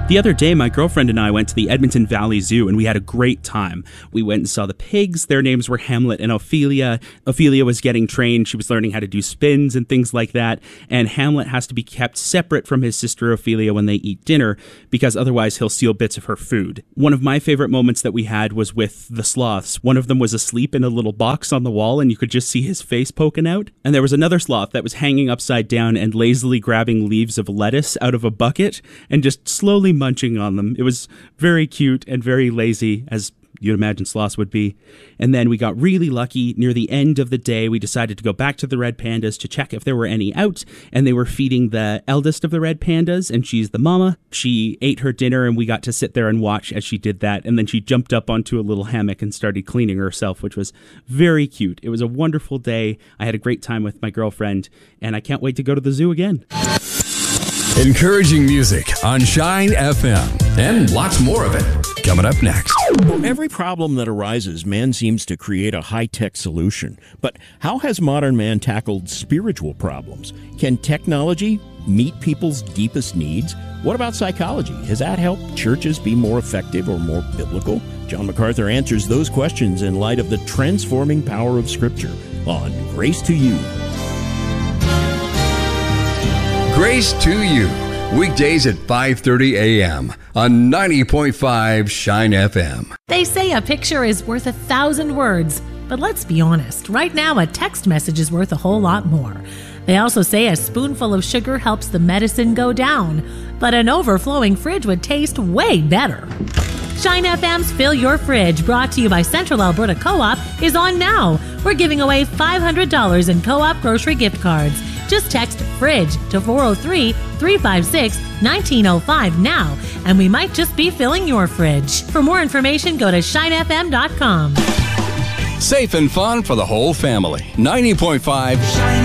The other day, my girlfriend and I went to the Edmonton Valley Zoo, and we had a great time. We went and saw the pigs. Their names were Hamlet and Ophelia. Ophelia was getting trained. She was learning how to do spins and things like that. And Hamlet has to be kept separate from his sister Ophelia when they eat dinner, because otherwise he'll steal bits of her food. One of my favorite moments that we had was with the sloths. One of them was asleep in a little box on the wall, and you could just see his face poking out. And there was another sloth that was hanging upside down and lazily grabbing leaves of lettuce out of a bucket and just slowly munching on them. It was very cute and very lazy, as you'd imagine sloths would be. And then we got really lucky. Near the end of the day, we decided to go back to the red pandas to check if there were any out, and they were feeding the eldest of the red pandas, and she's the mama. She ate her dinner, and we got to sit there and watch as she did that, and then she jumped up onto a little hammock and started cleaning herself, which was very cute. It was a wonderful day. I had a great time with my girlfriend, and I can't wait to go to the zoo again. Encouraging music on Shine FM, and lots more of it coming up next. For every problem that arises, man seems to create a high-tech solution. But how has modern man tackled spiritual problems? Can technology meet people's deepest needs? What about psychology? Has that helped churches be more effective or more biblical? John MacArthur answers those questions in light of the transforming power of Scripture on Grace to You. Grace to You, weekdays at 5:30 a.m. on 90.5 Shine FM. They say a picture is worth 1,000 words, but let's be honest, right now a text message is worth a whole lot more. They also say a spoonful of sugar helps the medicine go down, but an overflowing fridge would taste way better. Shine FM's Fill Your Fridge, brought to you by Central Alberta Co-op, is on now. We're giving away $500 in Co-op grocery gift cards. Just text FRIDGE to 403-356-1905 now, and we might just be filling your fridge. For more information, go to shinefm.com. Safe and fun for the whole family. 90.5 Shine